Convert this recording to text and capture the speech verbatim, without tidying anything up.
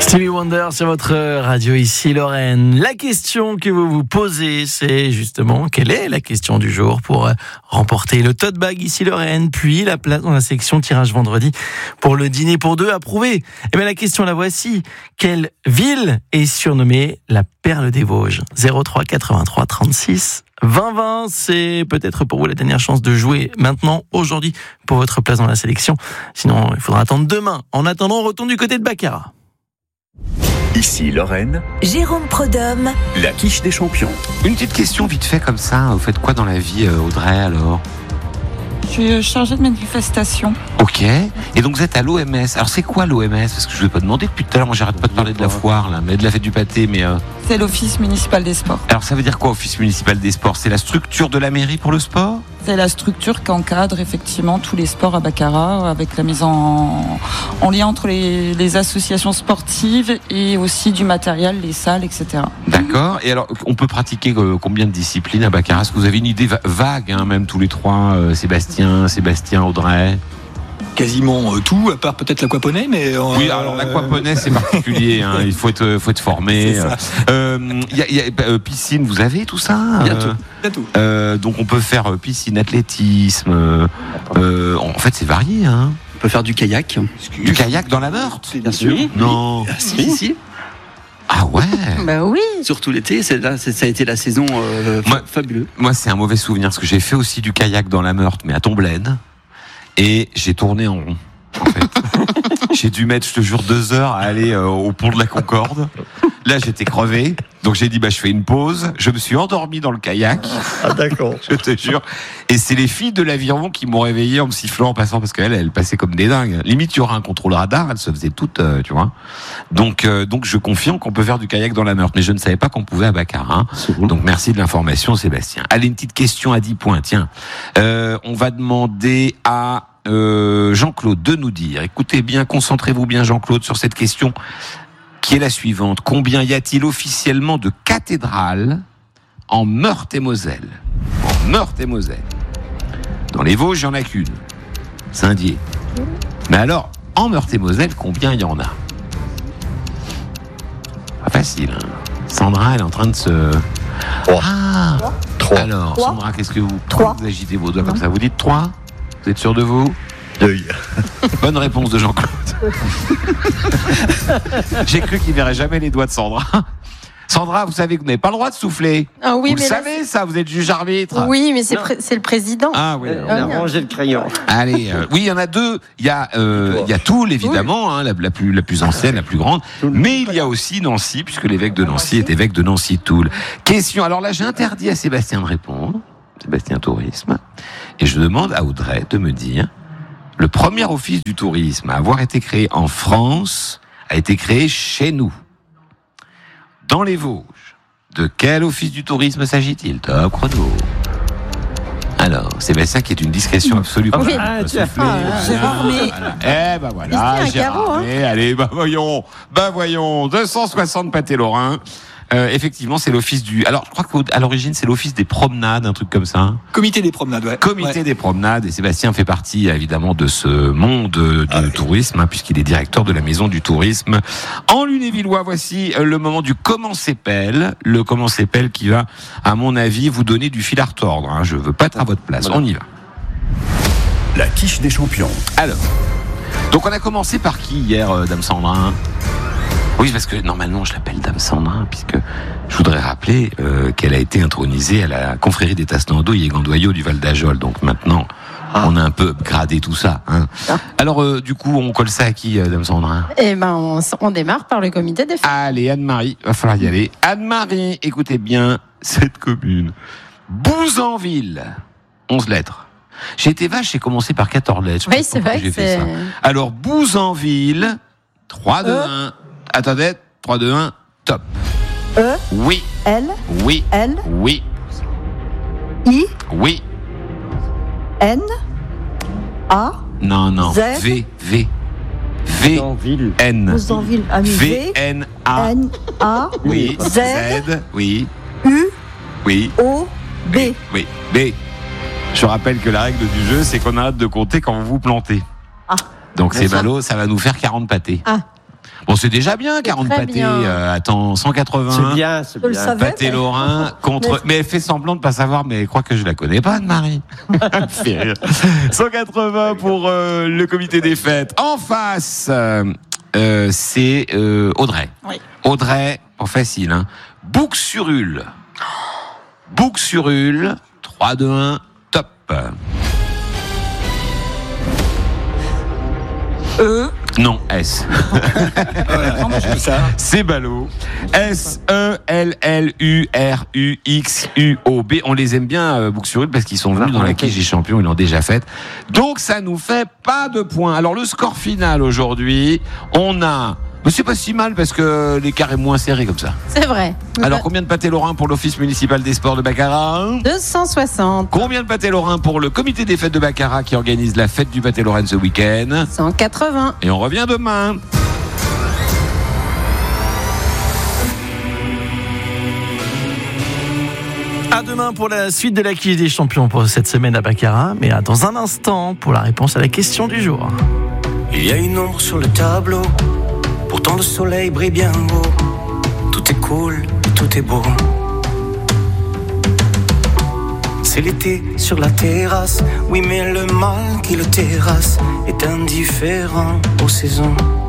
Stevie Wonder sur votre radio ici Lorraine. La question que vous vous posez, c'est justement quelle est la question du jour pour remporter le tote bag ici Lorraine, puis la place dans la section tirage vendredi pour le dîner pour deux approuvé. Et bien la question la voici. Quelle ville est surnommée la perle des Vosges? zéro trois quatre-vingt-trois trente-six vingt vingt, c'est peut-être pour vous la dernière chance de jouer maintenant, aujourd'hui, pour votre place dans la sélection. Sinon, il faudra attendre demain. En attendant, on retourne du côté de Baccarat. Ici Lorraine, Jérôme Prodhomme, la quiche des champions. Une petite question vite fait comme ça, vous faites quoi dans la vie Audrey alors? Je suis chargée de manifestation. Ok, et donc vous êtes à l'O M S. Alors c'est quoi l'O M S? Parce que je ne vous ai pas demandé depuis tout à l'heure, moi j'arrête pas de parler de la foire là, mais de la fête du pâté, mais... Euh... C'est l'Office municipal des sports. Alors ça veut dire quoi, Office municipal des sports? C'est la structure de la mairie pour le sport? C'est la structure qui encadre effectivement tous les sports à Baccarat, avec la mise en, en lien entre les, les associations sportives et aussi du matériel, les salles, et cetera. D'accord, et alors on peut pratiquer combien de disciplines à Baccarat? Est-ce que vous avez une idée vague, hein, même tous les trois, euh, Sébastien, Sébastien, Audrey? Quasiment euh, tout, à part peut-être l'aquaponais, mais... Euh, oui, alors l'aquaponais c'est particulier, hein, il faut être, faut être formé. Il euh, y a, y a, euh, piscine, vous avez tout ça? Il y a tout. Y a tout. Euh, donc on peut faire piscine, athlétisme, euh, en fait c'est varié. Hein. On peut faire du kayak. Du kayak dans la Meurthe? Bien sûr. Oui. Non. Ah, si, si, si. Ah ouais. Bah oui. Surtout l'été, c'est là, c'est, ça a été la saison euh, moi, fabuleux. Moi c'est un mauvais souvenir, parce que j'ai fait aussi du kayak dans la Meurthe, mais à Tomblaine. Et j'ai tourné en rond, en fait. J'ai dû mettre, je te jure, deux heures à aller euh, au pont de la Concorde. Là, j'étais crevé. Donc, j'ai dit, bah, je fais une pause. Je me suis endormi dans le kayak. Ah, d'accord. Je te jure. Et c'est les filles de l'aviron qui m'ont réveillé en me sifflant en passant, parce qu'elles, elles passaient comme des dingues. Limite, il y aura un contrôle radar. Elles se faisaient toutes, euh, tu vois. Donc, euh, donc, je confirme qu'on peut faire du kayak dans la Meurthe. Mais je ne savais pas qu'on pouvait à Baccarat. Hein. Donc, merci de l'information, Sébastien. Allez, une petite question à dix points. Tiens. Euh, on va demander à Euh, Jean-Claude de nous dire, écoutez bien, concentrez-vous bien Jean-Claude sur cette question qui est la suivante. Combien y a-t-il officiellement de cathédrales en Meurthe-et-Moselle? En Meurthe-et-Moselle. Dans les Vosges, il n'y en a qu'une. Saint-Dié. Mais alors, en Meurthe-et-Moselle, combien il y en a? Pas facile, hein. Sandra, elle est en train de se... Trois. Ah Trois. Alors, Trois. Sandra, qu'est-ce que vous... Trois. Vous agitez vos doigts comme ça, vous dites trois? Vous êtes sûr de vous? Deux. Bonne réponse de Jean-Claude. J'ai cru qu'il verrait jamais les doigts de Sandra. Sandra, vous savez que vous n'avez pas le droit de souffler. Ah oui, vous mais le là, savez, ça, vous êtes juge arbitre. Oui, mais c'est, pré- c'est le président. Ah oui. On a rangé le crayon. Allez, euh, oui, il y en a deux. Il y a, euh, il y a Toul, évidemment, hein, la, la plus, la plus ancienne, la plus grande. Mais il y a aussi Nancy, puisque l'évêque de Nancy est évêque de Nancy-Toul. Question. Alors là, j'ai interdit à Sébastien de répondre. Sébastien Tourisme. Et je demande à Audrey de me dire, le premier office du tourisme à avoir été créé en France a été créé chez nous. Dans les Vosges. De quel office du tourisme s'agit-il? Top chrono. Alors, Sébastien qui est une discrétion absolue. Oui. Ah, tu as fait. Gérard, mais... Eh ben voilà, Mais c'est un Gérard. carreau, hein. Mais allez, ben voyons, ben voyons, deux cent soixante pâtés lorrains. Euh, effectivement, c'est l'office du... Alors, je crois qu'à l'origine, c'est l'office des promenades, un truc comme ça. Comité des promenades, ouais. Comité ouais. des promenades. Et Sébastien fait partie, évidemment, de ce monde de Ah oui. tourisme, hein, puisqu'il est directeur de la maison du tourisme. En Lunévillois, voici le moment du comment s'épelle. Le comment s'épelle qui va, à mon avis, vous donner du fil à retordre. Hein. Je veux pas être à votre place. Voilà. On y va. La quiche des champions. Alors, donc on a commencé par qui hier, euh, Dame Sandra? Oui, parce que normalement je l'appelle Dame Sandra, puisque je voudrais rappeler euh, qu'elle a été intronisée à la confrérie des Tasnando et Gandoyau du Val d'Ajol. Donc maintenant, ah. on a un peu upgradé tout ça. Hein. Ah. Alors, euh, du coup, on colle ça à qui, euh, Dame Sandra? Eh ben, on, on démarre par le comité des femmes. Allez, Anne-Marie, va falloir y aller. Anne-Marie, écoutez bien cette commune. Bouzanville, onze lettres. J'ai été vache, j'ai commencé par quatorze lettres. Oui, c'est vrai que j'ai fait c'est... ça. Alors, Bouzanville, trois, deux, un. Attendez, trois, deux, un, top. E, Oui, L, oui, L, oui, I, oui. N, A, Non, non. Z. V, V. V, N. Bouzanville, ah oui, V, V, N, A. N, A, Oui, Z, Z, oui, U, oui, O, B. oui, B. Je rappelle que la règle du jeu, c'est qu'on arrête de compter quand vous vous plantez. Ah. Donc c'est D'accord. ballot, ça va nous faire quarante pâtés. Ah. Bon, c'est déjà bien, quarante très pâtés. bien. Euh, attends, cent quatre-vingts. C'est bien, c'est Je le bien. savais. Pâté Lorrain contre. Mais elle fait semblant de pas savoir, mais elle croit que je la connais pas, Anne-Marie. Elle me fait rire. cent quatre-vingts pour euh, le comité des fêtes. En face, euh, euh, c'est euh, Audrey. Oui. Audrey, pas facile, hein. Bouc-sur-Ule. Bouc-sur-Ule. trois, deux, un, top. E. Non, S. Ça. C'est ballot. S E L L U R U X U O B. On les aime bien, euh, Bouc-sur-Ule, parce qu'ils sont venus dans la quiche des champions, ils l'ont déjà faite. Donc ça nous fait pas de points. Alors le score final aujourd'hui, on a... Mais c'est pas si mal parce que l'écart est moins serré comme ça. C'est vrai. Alors combien de pâtés lorrains pour l'Office municipal des sports de Baccarat? deux cent soixante. Combien de pâtés lorrains pour le comité des fêtes de Baccarat qui organise la fête du pâté lorraine ce week-end? cent quatre-vingts. Et on revient demain. À demain pour la suite de la quiche des champions pour cette semaine à Baccarat. Mais à dans un instant pour la réponse à la question du jour. Il y a une ombre sur le tableau, pourtant le soleil brille bien haut. Tout est cool, tout est beau. C'est l'été sur la terrasse, oui mais le mal qui le terrasse est indifférent aux saisons.